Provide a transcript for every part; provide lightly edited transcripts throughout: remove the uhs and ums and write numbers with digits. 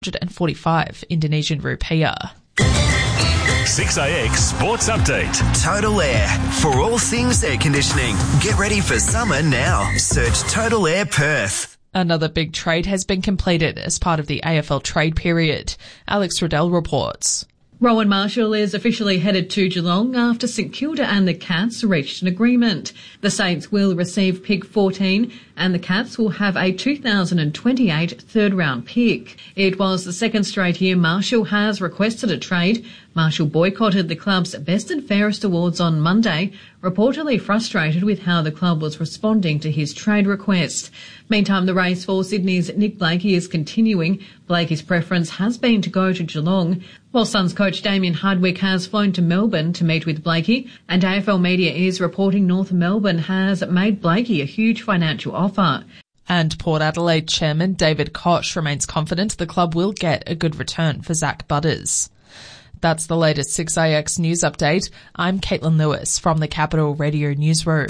145 Indonesian rupiah. 6AX Sports Update. Total Air. For all things air conditioning. Get ready for summer now. Search Total Air Perth. Another big trade has been completed as part of the AFL trade period. Alex Riddell reports. Rowan Marshall is officially headed to Geelong after St Kilda and the Cats reached an agreement. The Saints will receive pick 14 and the Cats will have a 2028 third-round pick. It was the second straight year Marshall has requested a trade. Marshall boycotted the club's Best and Fairest Awards on Monday, reportedly frustrated with how the club was responding to his trade request. Meantime, the race for Sydney's Nick Blakey is continuing. Blakey's preference has been to go to Geelong, while Suns coach Damien Hardwick has flown to Melbourne to meet with Blakey, and AFL Media is reporting North Melbourne has made Blakey a huge financial offer. And Port Adelaide chairman David Koch remains confident the club will get a good return for Zach Butters. That's the latest 6AX news update. I'm Caitlin Lewis from the Capital Radio Newsroom.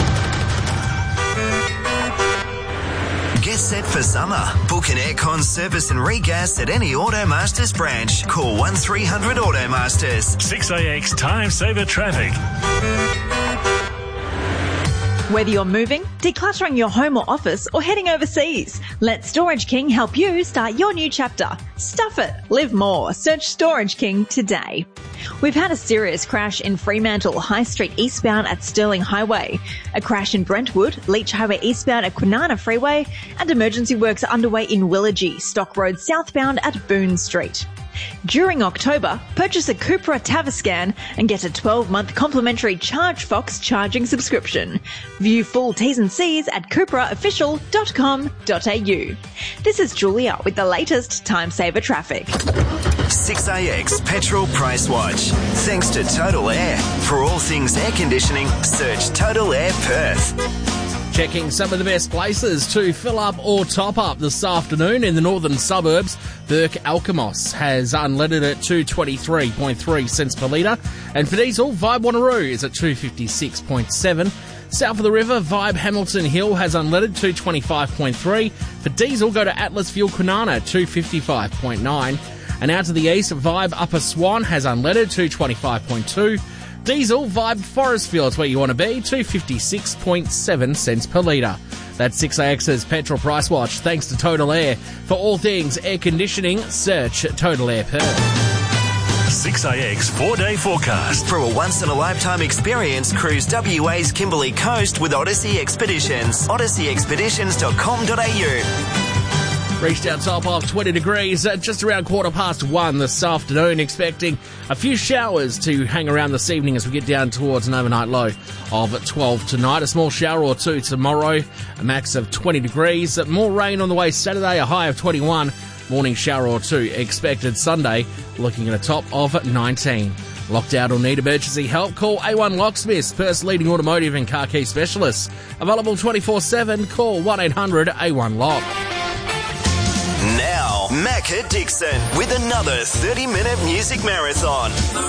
Get set for summer. Book an aircon service and regas at any Automasters branch. Call 1300 Automasters. 6AX Time Saver Traffic. Whether you're moving, decluttering your home or office, or heading overseas, let Storage King help you start your new chapter. Stuff it, live more. Search Storage King today. We've had a serious crash in Fremantle High Street eastbound at Stirling Highway, a crash in Brentwood, Leach Highway eastbound at Kwinana Freeway, and emergency works are underway in Willagee, Stock Road southbound at Boone Street. During October, purchase a Cupra Tavascan and get a 12-month complimentary ChargeFox charging subscription. View full T's and C's at cupraofficial.com.au. This is Julia with the latest Time Saver traffic. 6AX Petrol Price Watch. Thanks to Total Air. For all things air conditioning, search Total Air Perth. Checking some of the best places to fill up or top up this afternoon in the northern suburbs. Burke Alkimos has unleaded at 223.3 cents per litre. And for diesel, Vibe Wanneroo is at 256.7. South of the river, Vibe Hamilton Hill has unleaded 225.3. For diesel, go to Atlas Fuel Kwinana 255.9. And out to the east, Vibe Upper Swan has unleaded 225.2. Diesel, Vibe Forestfield's where you want to be, 256.7 cents per litre. That's 6AX's Petrol Price Watch. Thanks to Total Air. For all things air conditioning, search Total Air Perth. 6AX 4-day forecast. For a once-in-a-lifetime experience, cruise WA's Kimberley Coast with Odyssey Expeditions. odysseyexpeditions.com.au. Reached our top of 20 degrees at just around 1:15 this afternoon, expecting a few showers to hang around this evening as we get down towards an overnight low of 12 tonight. A small shower or two tomorrow, a max of 20 degrees. More rain on the way Saturday, a high of 21. Morning shower or two expected Sunday, looking at a top of 19. Locked out or need emergency help? Call A1 Locksmiths, Perth's leading automotive and car key specialists. Available 24/7, call 1-800-A1-LOCK. Now, Macca Dixon with another 30-minute music marathon.